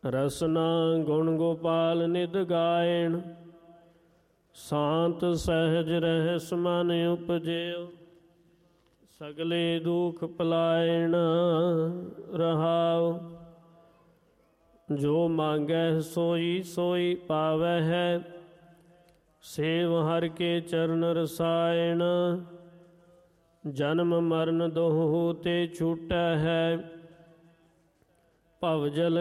ਰਸਨਾ ਗੁਣ ਗੋਪਾਲ ਨਿਤ ਗਾਇਣ, ਸ਼ਾਂਤ ਸਹਿਜ ਰਹਿਸ ਮਨ ਉਪਜਿਓ, ਸਗਲੇ ਦੁਖ ਪਲਾਇਣ ਰਹਾਉ। ਜੋ ਮੰਗੈ ਸੋਈ ਸੋਈ ਪਾਵੈ ਹੈ, ਸੇਵ ਹਰਿ ਕੇ ਚਰਨ ਰਸਾਇਣ। ਜਨਮ ਮਰਨ ਦੋਹੂ ਤੇ ਛੂਟੈ ਹੈ, ਭਵ ਜਲ